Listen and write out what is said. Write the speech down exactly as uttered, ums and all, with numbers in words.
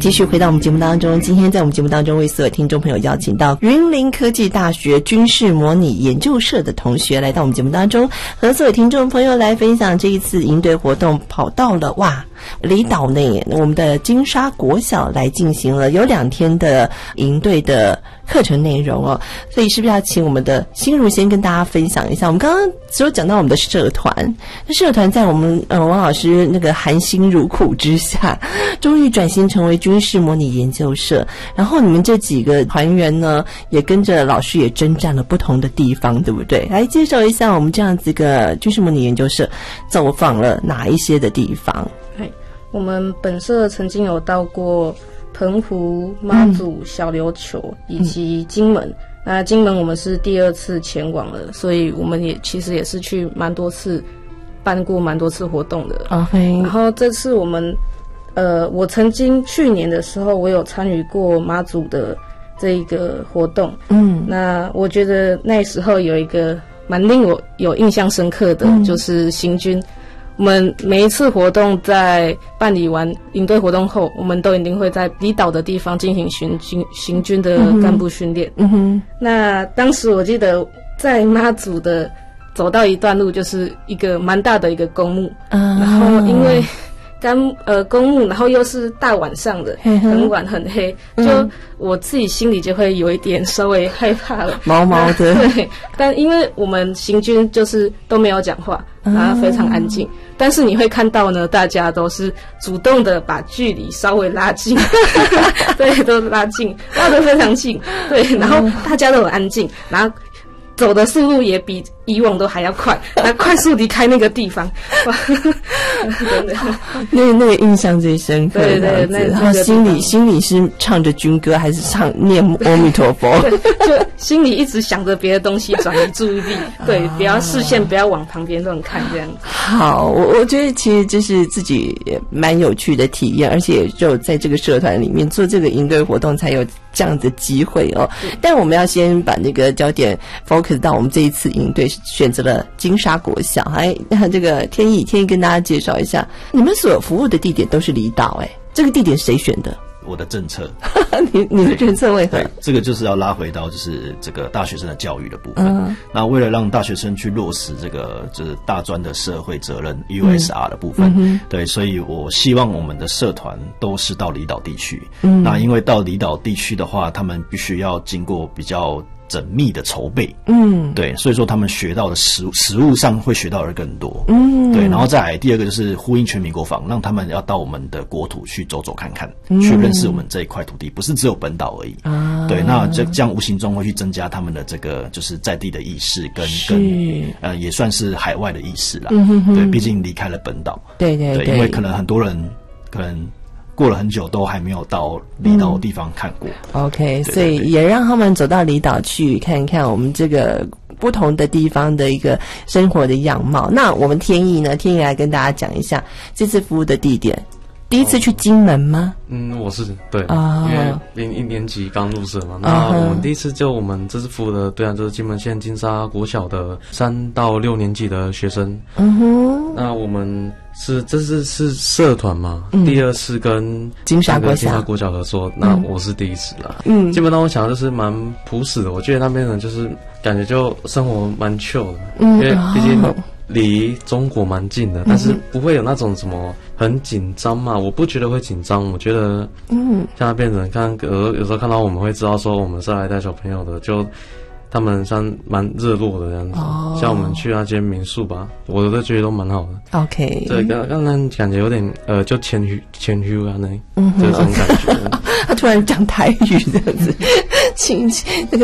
继续回到我们节目当中，今天在我们节目当中为所有听众朋友邀请到云林科技大学军事模拟研究社的同学来到我们节目当中，和所有听众朋友来分享这一次营队活动，跑到了哇离岛内我们的金沙国小来进行了有两天的营队的课程内容哦，所以是不是要请我们的心如先跟大家分享一下？我们刚刚只有讲到我们的社团，那社团在我们呃王老师那个含辛茹苦之下，终于转型成为军事模拟研究社。然后你们这几个团员呢，也跟着老师也征战了不同的地方，对不对？来介绍一下我们这样子一个军事模拟研究社走访了哪一些的地方？ 我们本社曾经有到过澎湖、马祖、小琉球以及金门。嗯、那金门我们是第二次前往了，所以我们也其实也是去蛮多次，办过蛮多次活动的。 Okay. 然后这次我们，呃，我曾经去年的时候，我有参与过马祖的这一个活动。嗯，那我觉得那时候有一个蛮令我有印象深刻的，嗯、就是行军。我们每一次活动在办理完营队活动后，我们都一定会在离岛的地方进行行军行军的干部训练。嗯哼，那当时我记得在马祖的走到一段路，就是一个蛮大的一个公墓，嗯、然后因为干呃公墓，然后又是大晚上的，很晚很黑，就我自己心里就会有一点稍微害怕了， 毛毛的。 对，但因为我们行军就是都没有讲话，然后非常安静。但是你会看到呢，大家都是主动的把距离稍微拉近，对，都拉近，拉得非常近，对，然后大家都很安静，然后走的速度也比以往都还要快，然后快速离开那个地方，哇，真的， 那那个印象最深刻， 对对，那然后心里心里是唱着军歌，还是唱念阿弥陀佛？ 对，就心里一直想着别的东西，转移注意力，对，不要视线不要往旁边乱看，这样。 好，我我觉得其实这是自己也蛮有趣的体验，而且也只有在这个社团里面做这个营队活动才有这样的机会哦。但我们要先把那个焦点 focus 到我们这一次营队选择了金沙国小。哎，那这个天意天意跟大家介绍一下，你们所服务的地点都是离岛，哎，这个地点谁选的？ 我的政策。 你你的政策为何？ 对，这个就是要拉回到就是这个大学生的教育的部分。嗯、那为了让大学生去落实这个就是大专的社会责任 U S R 的部分，嗯、对，所以我希望我们的社团都是到离岛地区。嗯、那因为到离岛地区的话，他们必须要经过比较缜密的筹备，嗯，对，所以说他们学到的实实务上会学到的更多，嗯，对，然后再来第二个就是呼应全民国防，让他们要到我们的国土去走走看看，嗯、去认识我们这一块土地，不是只有本岛而已，啊，对，那这这样无形中会去增加他们的这个就是在地的意识跟跟呃也算是海外的意识啦，嗯哼哼，对，毕竟离开了本岛， 对对 对, 对，因为可能很多人可能过了很久都还没有到离岛的地方看过， 嗯、OK， 所以也让他们走到离岛去看看我们这个不同的地方的一个生活的样貌。那我们天意呢？天意来跟大家讲一下这次服务的地点。第一次去金门吗？ 嗯，我是对，哦、因为零一年级刚入社嘛。那我们第一次就我们这次服务的对象就是金门县金沙国小的三到六年级的学生。嗯哼，那我们是这次是社团嘛，嗯、第二次跟金沙国小金沙国小合作，那我是第一次啦。嗯，基本上我想的就是蛮朴实的，我觉得那边人就是感觉就生活蛮 chill 的，嗯、因为毕竟离中国蛮近的，但是不会有那种什么很紧张嘛，我不觉得会紧张，我觉得嗯，像那边人看有有时候看到我们会知道说我们是来带小朋友的，就他们像蛮热络的这样子，哦、像我们去那间民宿吧，我都觉得都蛮好的。 OK， 对，刚刚刚感觉有点呃，就谦虚谦虚啊那，嗯，这种感觉。 他突然讲台语这样子，亲那个。